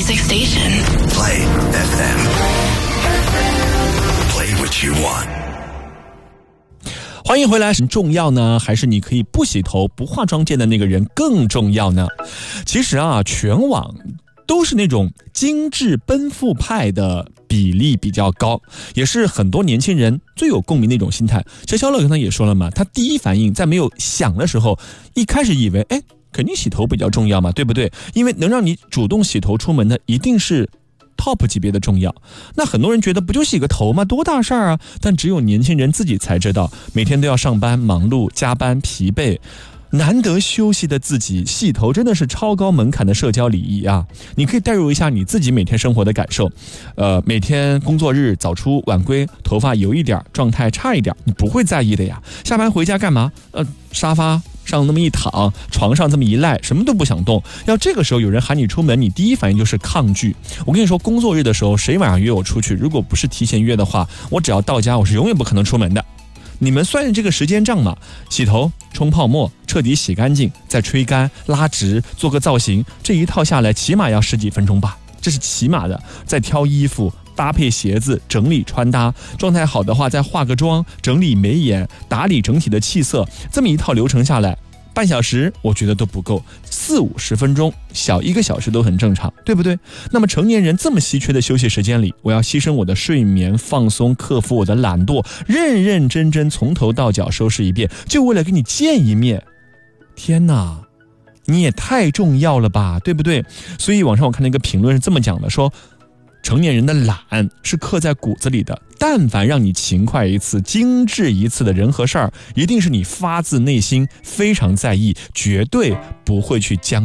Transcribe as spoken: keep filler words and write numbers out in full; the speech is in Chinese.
music station. Play F M. Play what you want. 欢迎回来。重要呢，还是你可以不洗头不化妆见的那个人更重要呢？其实啊，全网都是那种精致奔赴派的比例比较高，也是很多年轻人最有共鸣的一种心态。像肖乐刚才也说了嘛，他第一反应在没有想的时候，一开始以为哎，肯定洗头比较重要嘛，对不对？因为能让你主动洗头出门的一定是top 级别的重要。那很多人觉得不就洗个头吗？多大事儿啊！但只有年轻人自己才知道，每天都要上班、忙碌、加班、疲惫，难得休息的自己，洗头真的是超高门槛的社交礼仪啊！你可以代入一下你自己每天生活的感受，呃，每天工作日早出晚归，头发油一点，状态差一点，你不会在意的呀。下班回家干嘛？呃，沙发上那么一躺，床上这么一赖，什么都不想动。要这个时候有人喊你出门，你第一反应就是抗拒。我跟你说，工作日的时候，谁晚上约我出去，如果不是提前约的话，我只要到家，我是永远不可能出门的。你们算这个时间账嘛？洗头、冲泡沫、彻底洗干净，再吹干、拉直、做个造型，这一套下来起码要十几分钟吧，这是起码的。再挑衣服、搭配鞋子、整理穿搭，状态好的话再化个妆、整理眉眼、打理整体的气色，这么一套流程下来，半小时我觉得都不够，四五十分钟，小一个小时都很正常，对不对？那么成年人这么稀缺的休息时间里，我要牺牲我的睡眠放松，克服我的懒惰，认认真真从头到脚收拾一遍，就为了给你见一面。天哪，你也太重要了吧，对不对？所以网上我看到一个评论是这么讲的，说成年人的懒是刻在骨子里的，但凡让你勤快一次、精致一次的人和事儿，一定是你发自内心非常在意，绝对不会去将